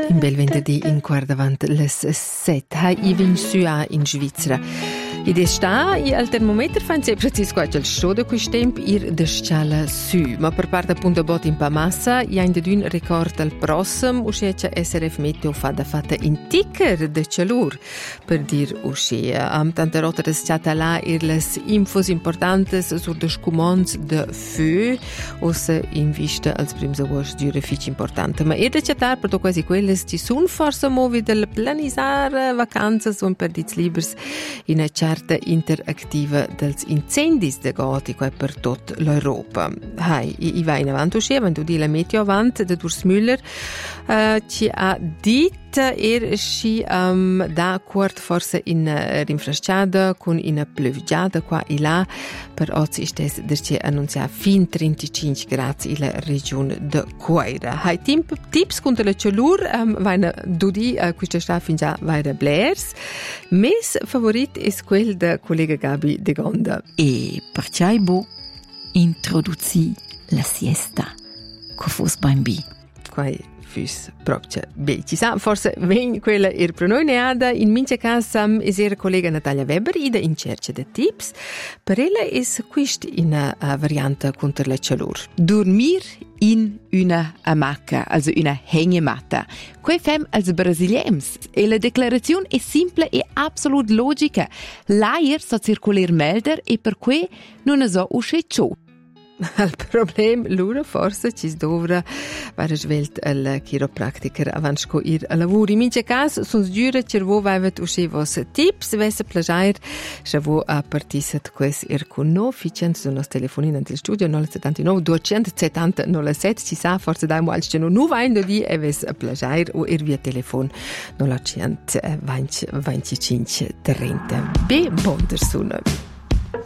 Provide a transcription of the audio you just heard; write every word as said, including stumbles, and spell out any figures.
In bel venerdì in quart davant les set. Hai i vin sua in Svizzera. I d'esta i al termometer fan se precis quel show de quist temp ir de scala su. Ma per parte appunto bot in pa massa, i ein de dün record al prossem uscece S R F Meteo fa da fatta in ticker de calur per dir uscia. Am tante rotte des chata là ir les infos importantes sur de scumons de feu o se in vista als prims agost dure fic importante. Ma ir de chatar per to quasi quelles ci sun forse movi del planisar vacanzas un per dits libers in a certa interaktiva dels incendis de gotico e per tot l'Europa. Hai, i, i va in avanti uscire, quando di la meteo avanti de Urs Müller uh, ci ha dit er sci um, da quart forse in uh, rinfrasciada con in pluvgiada qua e là per oggi stes derci annuncia fin trentacinque gradi in la regione de Coira. Hai timp, tips contro la calur um, vaina dudi uh, questa sta fin già vaina blairs. Mes favorit es quel de collega Gabi de Gonda. E perciai bo introduci la siesta co fos bambi. Quai fus proprio be. Ci sa forse ven quella er per noi neada in mince casa es era collega Natalia Weber ida in cerca de tips. Per ella es quist in a, a variante contro la calur. Dormir in una hamaca, also una hängematta. Quei fem als brasiliens. E la declarazione è simple e absolut logica. L'aier so circoler melder e per quei non so usce ciò. Il problem lura forse ci dovra vare svelt al chiropractiker avanti co ir a lavoro. In mince cas sunt giura cervo vaivet usce vos tips, vesse plagiair, cervo a partisat quest ir con no, ficent su nos telefonina del studio nove sette nove due sette zero nove sette, ci sa forse dai mo alce no nu vain do di e ves a plagiair o ir via telefon nove zero zero venti venticinque trenta. Be bon der sunne.